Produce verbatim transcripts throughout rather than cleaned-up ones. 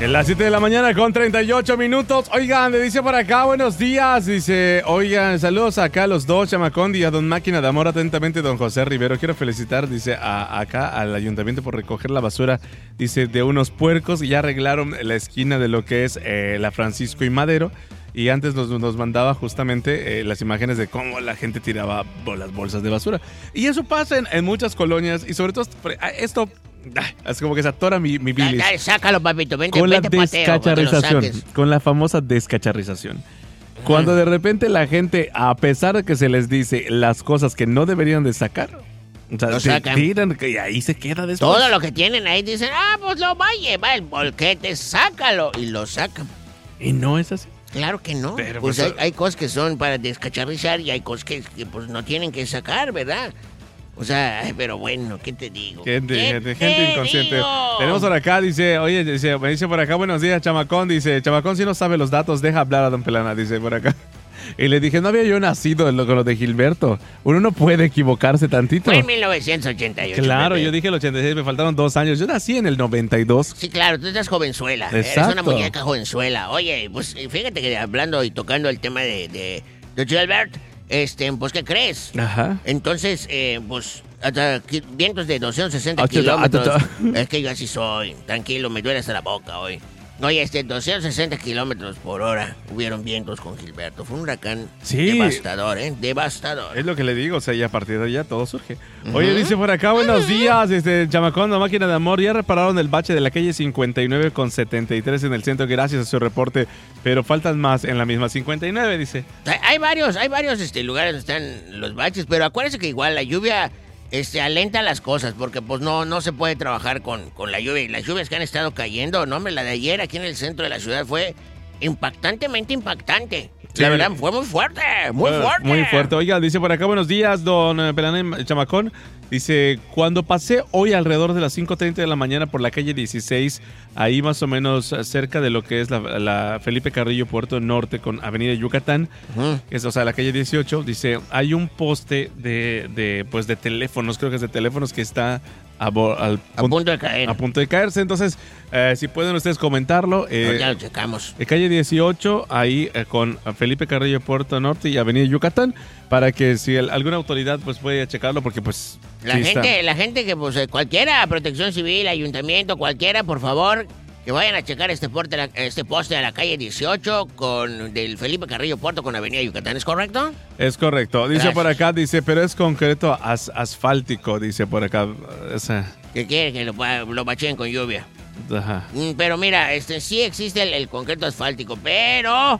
En las siete de la mañana con treinta y ocho minutos. Oigan, me dice por acá, buenos días. Dice, oigan, saludos acá a los dos, Chamacón y a Don Máquina de Amor, atentamente, Don José Rivero. Quiero felicitar, dice, a, acá al ayuntamiento por recoger la basura, dice, de unos puercos. Y ya arreglaron la esquina de lo que es eh, la Francisco y Madero. Y antes nos, nos mandaba justamente eh, las imágenes de cómo la gente tiraba las bolsas de basura. Y eso pasa en, en muchas colonias. Y sobre todo esto... Es como que se atora mi, mi bilis. Dale, sácalo, papito. Vente, con vente la descacharrización, con la famosa descacharrización. Mm. Cuando de repente la gente, a pesar de que se les dice las cosas que no deberían de sacar, o sea, lo se sacan. tiran y ahí se queda después. Todo lo que tienen ahí dicen, ah, pues lo va a llevar el bolquete, sácalo. Y lo sacan. Y no es así. Claro que no. Pero pues pues, hay, hay cosas que son para descacharrizar y hay cosas que, que pues no tienen que sacar, ¿verdad? O sea, pero bueno, ¿qué te digo? Gente, ¿Qué gente, te gente inconsciente. digo? Tenemos por acá, dice, oye, dice, me dice por acá, buenos días, Chamacón. Dice, Chamacón, si no sabe los datos, deja hablar a Don Pelana, dice por acá. Y le dije, no había yo nacido con lo de Gilberto. Uno no puede equivocarse tantito. Fue en mil novecientos ochenta y ocho. Claro, Pepe. yo dije el ochenta y seis, me faltaron dos años. Yo nací en el noventa y dos. Sí, claro, tú estás jovenzuela. Exacto. Eres una muñeca jovenzuela. Oye, pues fíjate que hablando y tocando el tema de, de, de Gilbert, este, pues, ¿qué crees? Ajá. Entonces, eh, pues, hasta qui- vientos de doscientos sesenta Ah, kilómetros. ah, Es que yo así soy. Tranquilo, me duele hasta la boca hoy. Oye, este, doscientos sesenta kilómetros por hora hubieron vientos con Gilberto. Fue un huracán Sí. devastador, ¿eh? Devastador. Es lo que le digo, o sea, y a partir de allá todo surge. Oye, dice por acá, buenos días, este, Chamacón, la máquina de amor, ya repararon el bache de la calle cincuenta y nueve con setenta y tres en el centro, gracias a su reporte, pero faltan más en la misma cincuenta y nueve, dice. Hay, hay varios, hay varios este, lugares donde están los baches, pero acuérdense que igual la lluvia este, alenta las cosas, porque pues no, no se puede trabajar con, con la lluvia. Y las lluvias que han estado cayendo, no, hombre, la de ayer aquí en el centro de la ciudad fue impactantemente impactante. Sí. La verdad, fue muy fuerte, muy Bueno, fuerte. Muy fuerte. Oiga, dice por acá, buenos días, don eh, Pelana y Chamacón. Dice, cuando pasé hoy alrededor de las cinco treinta de la mañana por la calle dieciséis, ahí más o menos eh, cerca de lo que es la, la Felipe Carrillo Puerto Norte con Avenida Yucatán, Ujú. que es, o sea, la calle dieciocho, dice, hay un poste de, de, pues, de teléfonos, creo que es de teléfonos que está a, bo- al A punto de caer. a punto de caerse. Entonces, eh, si pueden ustedes comentarlo. Eh, Ahorita lo checamos. de calle dieciocho, ahí eh, con Felipe Carrillo Puerto Norte y Avenida Yucatán, para que si el- alguna autoridad pues puede checarlo, porque pues La sí está. gente, la gente que, pues, eh, cualquiera, Protección Civil, Ayuntamiento, cualquiera, por favor, que vayan a checar este, porte, este poste a la calle dieciocho con del Felipe Carrillo Puerto con Avenida Yucatán, ¿es correcto? Es correcto. Dice Gracias. por acá, dice, pero es concreto as- asfáltico, dice por acá. Esa, Que quiere que lo, pa- lo bacheen con lluvia. ajá. Mm, Pero mira, este sí existe el, el concreto asfáltico, pero,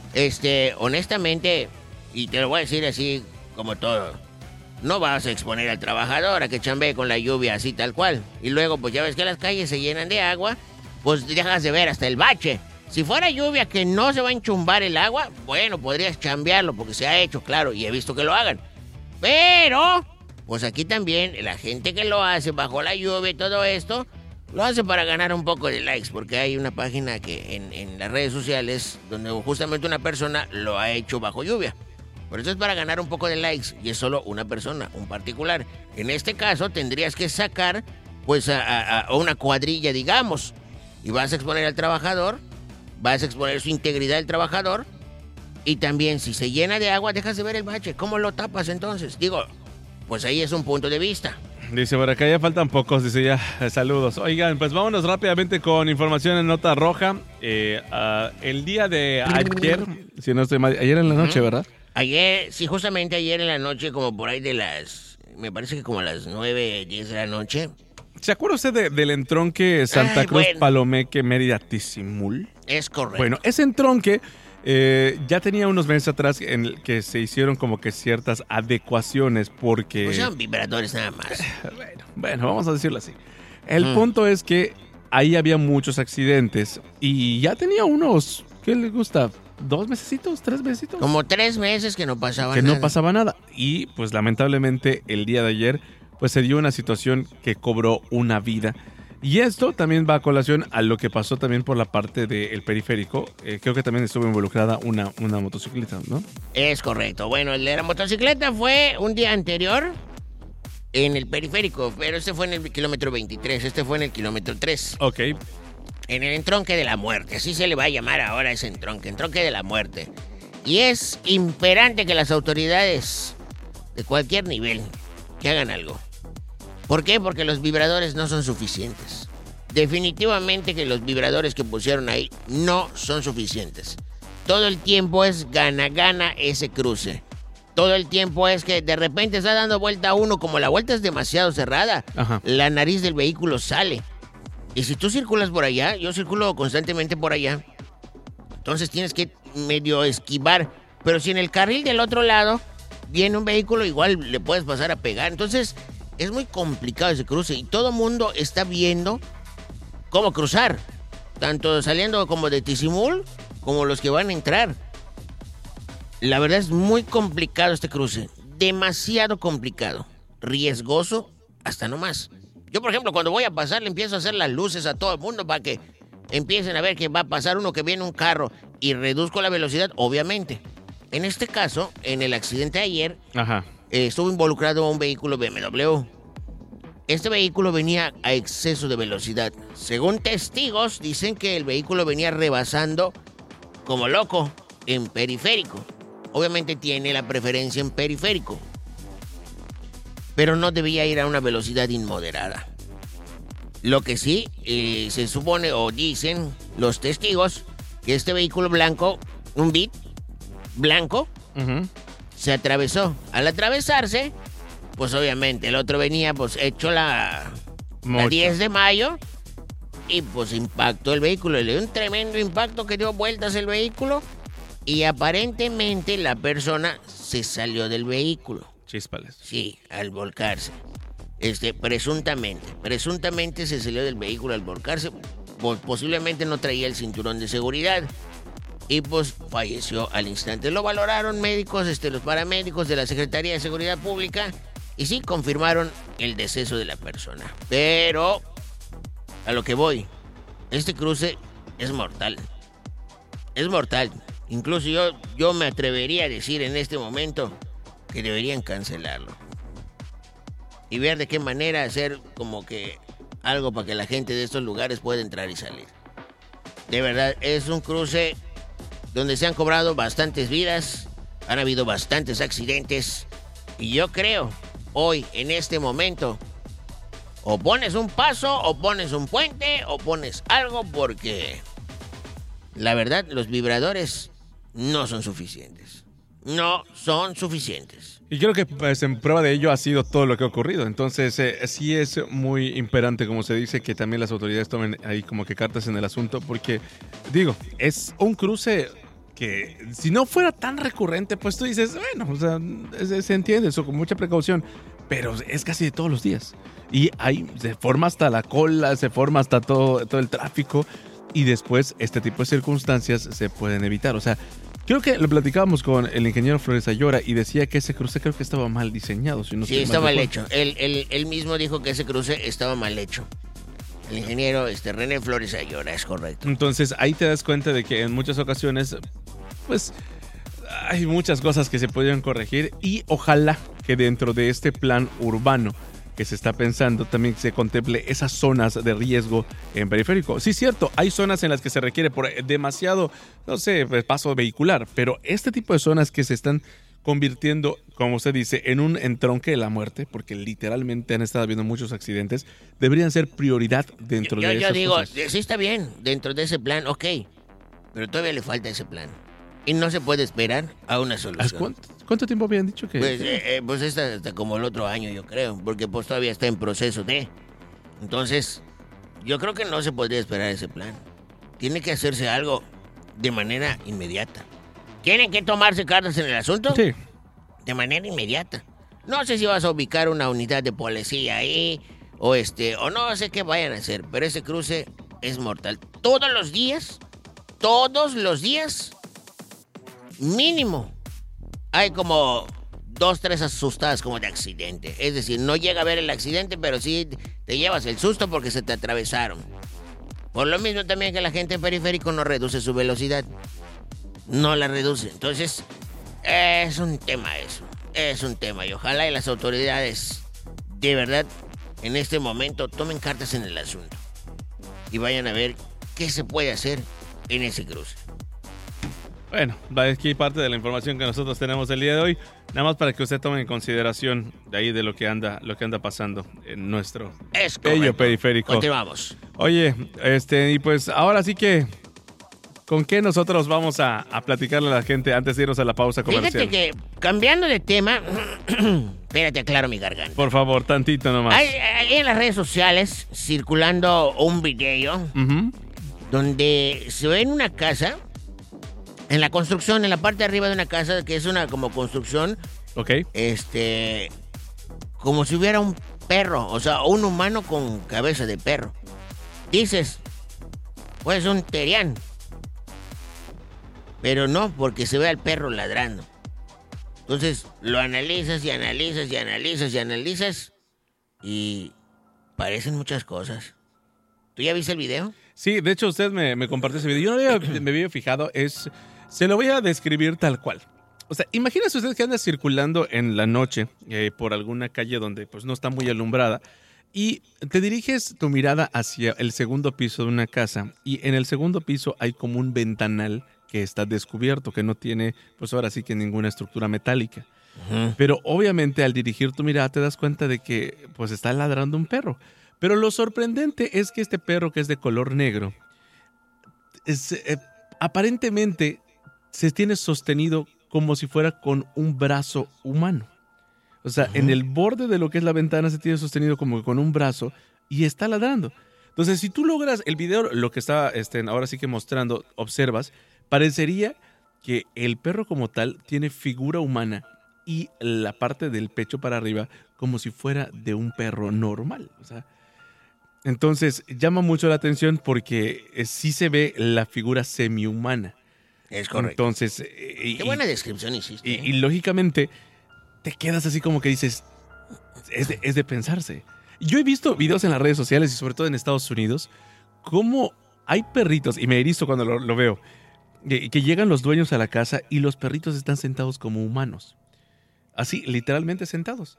este, honestamente, y te lo voy a decir así como todo, no vas a exponer al trabajador a que chambee con la lluvia así tal cual. Y luego, pues ya ves que las calles se llenan de agua, pues dejas de ver hasta el bache. Si fuera lluvia que no se va a enchumbar el agua, bueno, podrías chambearlo porque se ha hecho, claro, y he visto que lo hagan. Pero, pues aquí también la gente que lo hace bajo la lluvia y todo esto, lo hace para ganar un poco de likes, porque hay una página que en, en las redes sociales donde justamente una persona lo ha hecho bajo lluvia. Por eso es para ganar un poco de likes y es solo una persona, un particular. En este caso tendrías que sacar pues a, a- a una cuadrilla, digamos, y vas a exponer al trabajador, vas a exponer su integridad del trabajador y también si se llena de agua dejas de ver el bache. ¿Cómo lo tapas entonces? Digo, pues ahí es un punto de vista. Dice por acá, ya faltan pocos, dice ya, eh, saludos. Oigan, pues vámonos rápidamente con información en nota roja. Eh, ah, el día de ayer, si no estoy mal, ayer en la noche, ¿verdad? Ayer, sí, justamente ayer en la noche, como por ahí de las, me parece que como a las nueve, diez de la noche. ¿Se acuerda usted de- del entronque Santa Ay, Cruz, bueno. Palomeque, Mérida, Tizimul? Es correcto. Bueno, ese entronque eh, ya tenía unos meses atrás en el que se hicieron como que ciertas adecuaciones porque... Pues son vibradores nada más. Bueno, bueno, vamos a decirlo así. El Mm. punto es que ahí había muchos accidentes y ya tenía unos, ¿qué le gusta? ¿Dos mesecitos? ¿Tres mesecitos? Como tres meses que no pasaba que nada. no pasaba nada. Y pues lamentablemente el día de ayer pues se dio una situación que cobró una vida. Y esto también va a colación a lo que pasó también por la parte del periférico. Eh, creo que también estuvo involucrada una, una motocicleta, ¿no? Es correcto. Bueno, el de la motocicleta fue un día anterior en el periférico, pero este fue en el kilómetro veintitrés, este fue en el kilómetro tres. Ok. en el entronque de la muerte. Así se le va a llamar ahora ese entronque, entronque de la muerte. Y es imperante que las autoridades de cualquier nivel que hagan algo. ¿Por qué? Porque los vibradores no son suficientes. Definitivamente que los vibradores que pusieron ahí no son suficientes. Todo el tiempo es gana, gana ese cruce. Todo el tiempo es que de repente está dando vuelta uno, como la vuelta es demasiado cerrada, Ajá. la nariz del vehículo sale. Y si tú circulas por allá, yo circulo constantemente por allá, entonces tienes que medio esquivar. Pero si en el carril del otro lado viene un vehículo, igual le puedes pasar a pegar. Entonces es muy complicado ese cruce y todo mundo está viendo cómo cruzar, tanto saliendo como de Tizimul, como los que van a entrar. La verdad es muy complicado este cruce, demasiado complicado, riesgoso hasta no más. Yo, por ejemplo, cuando voy a pasar, le empiezo a hacer las luces a todo el mundo para que empiecen a ver que va a pasar uno que viene un carro y reduzco la velocidad, obviamente. En este caso, en el accidente de ayer, Ajá. eh, estuvo involucrado un vehículo B M W. Este vehículo venía a exceso de velocidad. Según testigos, dicen que el vehículo venía rebasando como loco en periférico. Obviamente tiene la preferencia en periférico, pero no debía ir a una velocidad inmoderada. Lo que sí, eh, se supone o dicen los testigos que este vehículo blanco, un Beat blanco, Uh-huh. se atravesó. Al atravesarse, pues obviamente el otro venía pues hecho la, la Mucho. diez de mayo y pues impactó el vehículo. Le dio un tremendo impacto que dio vueltas el vehículo y aparentemente la persona se salió del vehículo. Chíspales. Sí, al volcarse. Este, presuntamente. Presuntamente se salió del vehículo al volcarse. Pues, posiblemente no traía el cinturón de seguridad. Y pues falleció al instante. Lo valoraron médicos, este, los paramédicos de la Secretaría de Seguridad Pública. Y sí, confirmaron el deceso de la persona. Pero, a lo que voy, este cruce es mortal. Es mortal. Incluso yo, yo me atrevería a decir en este momento que deberían cancelarlo. Y ver de qué manera hacer como que algo para que la gente de estos lugares pueda entrar y salir. De verdad, es un cruce donde se han cobrado bastantes vidas, han habido bastantes accidentes. Y yo creo, hoy, en este momento, o pones un paso, o pones un puente, o pones algo, porque la verdad, los vibradores no son suficientes. No son suficientes. Y creo que pues, en prueba de ello ha sido todo lo que ha ocurrido. Entonces, eh, sí es muy imperante, como se dice, que también las autoridades tomen ahí como que cartas en el asunto, porque, digo, es un cruce que si no fuera tan recurrente, pues tú dices, bueno, o sea, se, se entiende eso con mucha precaución, pero es casi de todos los días. Y ahí se forma hasta la cola, se forma hasta todo, todo el tráfico, y después este tipo de circunstancias se pueden evitar. O sea, creo que lo platicábamos con el ingeniero Flores Ayora y decía que ese cruce creo que estaba mal diseñado. Si no Sí, está mal hecho. Él, él, él mismo dijo que ese cruce estaba mal hecho. El ingeniero este, René Flores Ayora, es correcto. Entonces ahí te das cuenta de que en muchas ocasiones, pues, hay muchas cosas que se podrían corregir y ojalá que dentro de este plan urbano que se está pensando también se contemple esas zonas de riesgo en periférico. Sí, cierto, hay zonas en las que se requiere por demasiado, no sé, paso vehicular, pero este tipo de zonas que se están convirtiendo, como usted dice, en un entronque de la muerte, porque literalmente han estado habiendo muchos accidentes, deberían ser prioridad dentro yo, de yo esas digo, cosas. sí está bien, dentro de ese plan, ok, pero todavía le falta ese plan. Y no se puede esperar a una solución. ¿Cuánto, cuánto tiempo habían dicho que...? Pues, eh, eh, pues esta hasta como el otro año, yo creo, porque pues todavía está en proceso de... Entonces, yo creo que no se podría esperar ese plan. Tiene que hacerse algo de manera inmediata. ¿Tienen que tomarse cartas en el asunto? Sí. De manera inmediata. No sé si vas a ubicar una unidad de policía ahí, o este, o no sé qué vayan a hacer, pero ese cruce es mortal. Todos los días, todos los días, mínimo, hay como dos, tres asustadas como de accidente. Es decir, no llega a ver el accidente, pero sí te llevas el susto porque se te atravesaron. Por lo mismo también que la gente en periférico no reduce su velocidad. No la reduce. Entonces, es un tema eso. Es un tema. Y ojalá y las autoridades, de verdad, en este momento, tomen cartas en el asunto. Y vayan a ver qué se puede hacer en ese cruce. Bueno, aquí parte de la información que nosotros tenemos el día de hoy, nada más para que usted tome en consideración de ahí de lo que anda, lo que anda pasando en nuestro es bello periférico. Continuamos. Oye, este, y pues ahora sí que, ¿con qué nosotros vamos a, a platicarle a la gente antes de irnos a la pausa comercial? Fíjate que, cambiando de tema, espérate, aclaro mi garganta. Por favor, tantito nomás. Hay, hay en las redes sociales circulando un video uh-huh. donde se ve en una casa, en la construcción, en la parte de arriba de una casa, que es una como construcción, ok, este, como si hubiera un perro, o sea, un humano con cabeza de perro. Dices, pues un terián. Pero no, porque se ve al perro ladrando. Entonces, lo analizas y analizas y analizas y analizas y parecen muchas cosas. ¿Tú ya viste el video? Sí, de hecho usted me, me compartió ese video. Yo no había, me había fijado, es... Se lo voy a describir tal cual. O sea, imagínese usted que anda circulando en la noche eh, por alguna calle donde pues no está muy alumbrada y te diriges tu mirada hacia el segundo piso de una casa y en el segundo piso hay como un ventanal que está descubierto, que no tiene pues ahora sí que ninguna estructura metálica. Uh-huh. Pero obviamente al dirigir tu mirada te das cuenta de que pues está ladrando un perro. Pero lo sorprendente es que este perro, que es de color negro, es, eh, aparentemente se tiene sostenido como si fuera con un brazo humano. O sea, uh-huh. en el borde de lo que es la ventana se tiene sostenido como con un brazo y está ladrando. Entonces, si tú logras el video, lo que está este, ahora sí que mostrando, observas, parecería que el perro como tal tiene figura humana y la parte del pecho para arriba como si fuera de un perro normal. O sea, entonces llama mucho la atención porque eh, sí se ve la figura semi-humana. Es correcto. Entonces, eh, qué buena descripción hiciste. Y, ¿eh? y lógicamente te quedas así como que dices, es de, es de pensarse. Yo he visto videos en las redes sociales y sobre todo en Estados Unidos, cómo hay perritos, y me erizo cuando lo, lo veo, que, que llegan los dueños a la casa y los perritos están sentados como humanos. Así, literalmente sentados.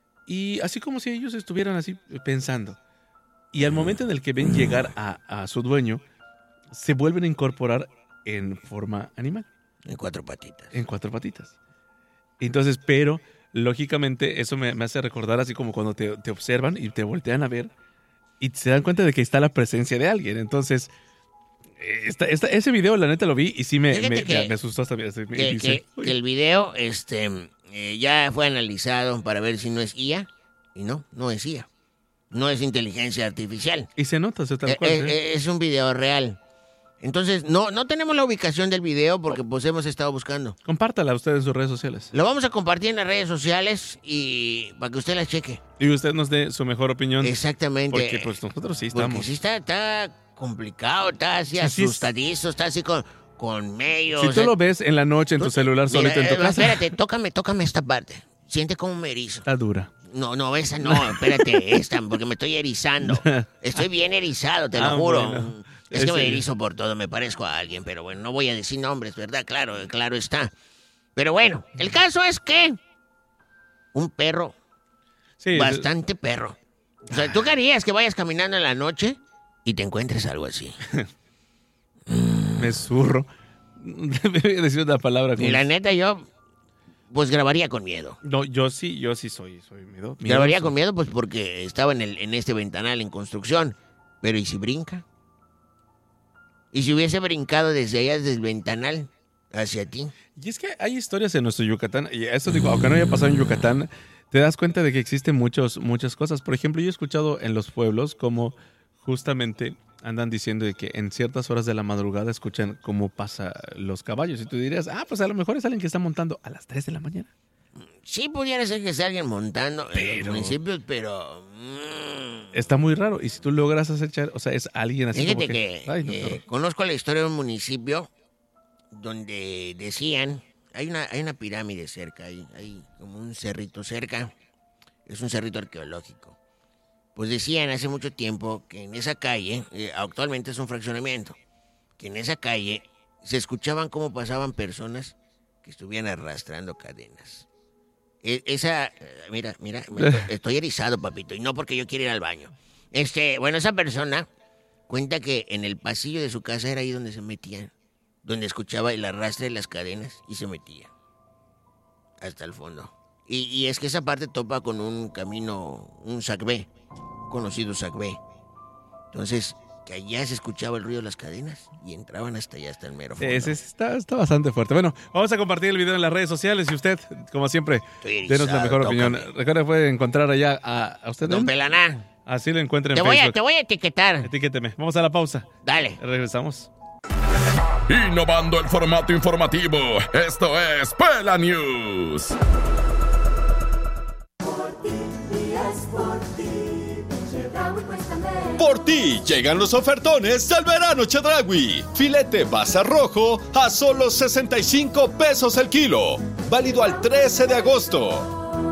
Y así como si ellos estuvieran así pensando. Y al momento en el que ven llegar a, a su dueño, se vuelven a incorporar en forma animal. En cuatro patitas. En cuatro patitas. Entonces, pero, lógicamente, eso me, me hace recordar así como cuando te, te observan y te voltean a ver y se dan cuenta de que está la presencia de alguien. Entonces, esta, esta, ese video, la neta, lo vi y sí me, me, que, me asustó hasta. Me que, dice, que, que el video este, eh, ya fue analizado para ver si no es I A. Y no, no es I A. No es inteligencia artificial. Y se nota, se tal eh, cual. Eh, ¿eh? Es un video real. Entonces, no, no tenemos la ubicación del video porque pues hemos estado buscando. Compártala usted en sus redes sociales. Lo vamos a compartir en las redes sociales y para que usted la cheque. Y usted nos dé su mejor opinión. Exactamente. Porque pues nosotros sí estamos. Porque sí está, está complicado, está así sí, asustadizo, está así con, con medio. Si tú sea, lo ves en la noche en tu celular mira, solito en tu eh, casa. Espérate, tócame, tócame esta parte. Siente como me erizo. Está dura. No, no, esa no, espérate, esta, porque me estoy erizando. Estoy bien erizado, te lo ah, juro. Bueno. Es que me erizo por todo, me parezco a alguien, pero bueno, no voy a decir nombres, ¿verdad? Claro, claro está. Pero bueno, el caso es que un perro, sí, bastante es... perro. O sea, ¿tú querías que vayas caminando en la noche y te encuentres algo así? Me zurro. Me voy a decir una palabra. Y la neta, yo, pues grabaría con miedo. No, yo sí, yo sí soy, soy miedo. Grabaría con miedo, pues porque estaba en, el, en este ventanal en construcción. Pero ¿y si brinca? ¿Y si hubiese brincado desde allá, desde el ventanal, hacia ti? Y es que hay historias en nuestro Yucatán, y eso digo, aunque no haya pasado en Yucatán, te das cuenta de que existen muchos, muchas cosas. Por ejemplo, yo he escuchado en los pueblos como justamente andan diciendo de que en ciertas horas de la madrugada escuchan cómo pasan los caballos. Y tú dirías, ah, pues a lo mejor es alguien que está montando a las tres de la mañana. Sí, pudiera ser que sea alguien montando pero... en los municipios, pero... Mmm... Está muy raro. Y si tú logras acechar, o sea, es alguien así Fíjate como que... que Ay, no, eh, conozco la historia de un municipio donde decían... Hay una, hay una pirámide cerca, hay, hay como un cerrito cerca. Es un cerrito arqueológico. Pues decían hace mucho tiempo que en esa calle, eh, actualmente es un fraccionamiento, que en esa calle se escuchaban cómo pasaban personas que estuvieran arrastrando cadenas. Esa, mira, mira, estoy erizado, papito, y no porque yo quiera ir al baño. Este, bueno, esa persona Cuenta que en el pasillo de su casa era ahí donde se metían, donde escuchaba el arrastre de las cadenas y se metía hasta el fondo. Y, y es que esa parte topa con un camino, un Sacbé, conocido Sacbé. Entonces, que allá se escuchaba el ruido de las cadenas y entraban hasta allá, hasta el mero fondo. Sí, sí, está, está bastante fuerte. Bueno, vamos a compartir el video en las redes sociales y usted, como siempre, denos la mejor tócame. opinión. Recuerda que puede encontrar allá a, a usted. Don ¿no? Pelaná. Así lo encuentra en te voy Facebook. A, te voy a etiquetar. Etiquéteme. Vamos a la pausa. Dale. Regresamos. Innovando el formato informativo, esto es Pela News. Por ti llegan los ofertones del verano Chedraui. Filete basa rojo a solo sesenta y cinco pesos el kilo. Válido al trece de agosto.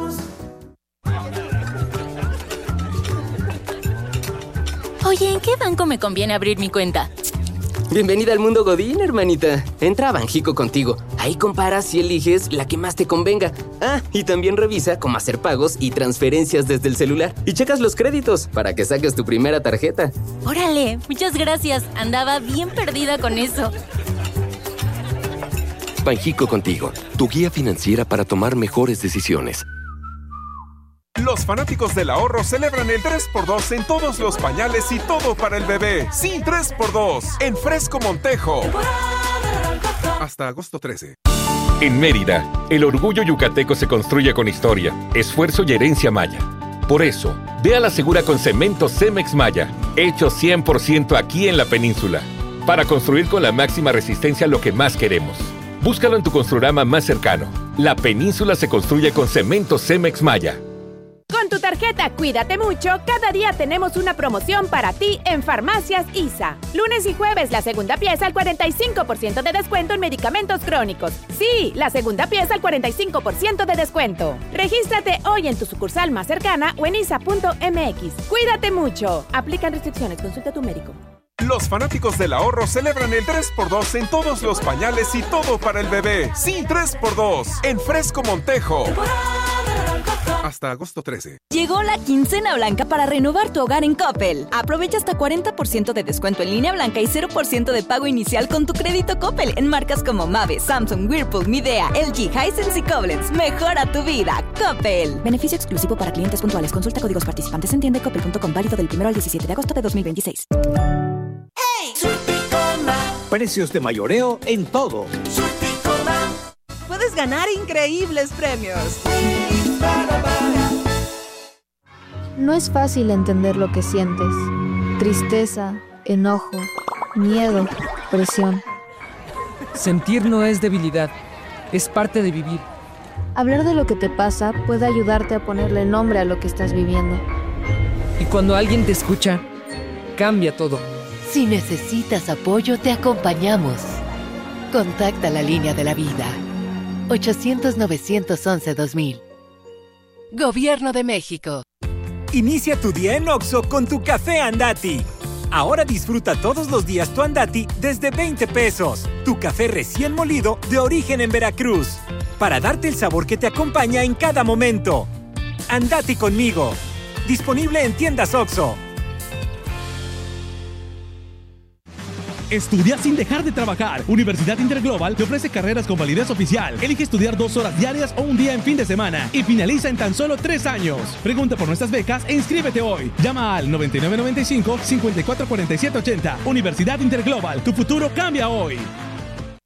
Oye, ¿en qué banco me conviene abrir mi cuenta? Bienvenida al mundo Godín, hermanita. Entra a Banjico contigo. Ahí comparas y eliges la que más te convenga. Ah, y también revisa cómo hacer pagos y transferencias desde el celular. Y checas los créditos para que saques tu primera tarjeta. ¡Órale! Muchas gracias. Andaba bien perdida con eso. Banjico contigo, tu guía financiera para tomar mejores decisiones. Los fanáticos del ahorro celebran el tres por dos en todos los pañales y todo para el bebé. Sí, tres por dos en Fresco Montejo. Hasta agosto trece. En Mérida, el orgullo yucateco se construye con historia, esfuerzo y herencia maya. Por eso, ve a la segura con cemento Cemex Maya, hecho cien por ciento aquí en la península, para construir con la máxima resistencia lo que más queremos. Búscalo en tu Construrama más cercano. La península se construye con cemento Cemex Maya. Con tu tarjeta Cuídate Mucho, cada día tenemos una promoción para ti en Farmacias I S A. Lunes y jueves, la segunda pieza al cuarenta y cinco por ciento de descuento en medicamentos crónicos. Sí, la segunda pieza al cuarenta y cinco por ciento de descuento. Regístrate hoy en tu sucursal más cercana o en isa punto m x. Cuídate Mucho. Aplican restricciones. Consulta a tu médico. Los fanáticos del ahorro celebran el tres por dos en todos los pañales y todo para el bebé. Sí, tres por dos en Fresco Montejo. Hasta agosto trece. Llegó la quincena blanca para renovar tu hogar en Coppel. Aprovecha hasta cuarenta por ciento de descuento en línea blanca y cero por ciento de pago inicial con tu crédito Coppel en marcas como Mave, Samsung, Whirlpool, Midea, L G, Hisense y Koblenz. Mejora tu vida. Coppel. Beneficio exclusivo para clientes puntuales. Consulta códigos participantes en tienda coppel punto com. Válido del primero al diecisiete de agosto de dos mil veintiséis. ¡Hey! Precios de mayoreo en todo. Puedes ganar increíbles premios. No es fácil entender lo que sientes. Tristeza, enojo, miedo, presión. Sentir no es debilidad, es parte de vivir. Hablar de lo que te pasa puede ayudarte a ponerle nombre a lo que estás viviendo. Y cuando alguien te escucha, cambia todo. Si necesitas apoyo, te acompañamos. Contacta la línea de la vida. ochocientos, novecientos once, dos mil. Gobierno de México. Inicia tu día en Oxxo con tu café Andati. Ahora disfruta todos los días tu Andati desde veinte pesos. Tu café recién molido de origen en Veracruz. Para darte el sabor que te acompaña en cada momento. Andati conmigo. Disponible en tiendas Oxxo. Estudia sin dejar de trabajar. Universidad Interglobal te ofrece carreras con validez oficial. Elige estudiar dos horas diarias o un día en fin de semana y finaliza en tan solo tres años. Pregunta por nuestras becas e inscríbete hoy. Llama al noventa y nueve noventa y cinco, cincuenta y cuatro cuarenta y siete ochenta. Universidad Interglobal, tu futuro cambia hoy.